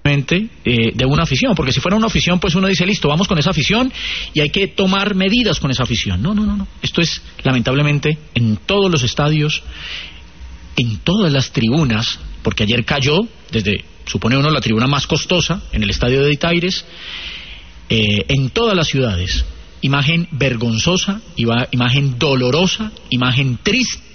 simplemente de una afición, porque si fuera una afición, pues uno dice, listo, vamos con esa afición y hay que tomar medidas con esa afición. No. Esto es, lamentablemente, en todos los estadios, en todas las tribunas, porque ayer cayó, desde, supone uno, la tribuna más costosa, en el estadio de Itaires, en todas las ciudades. Imagen vergonzosa, imagen dolorosa, imagen triste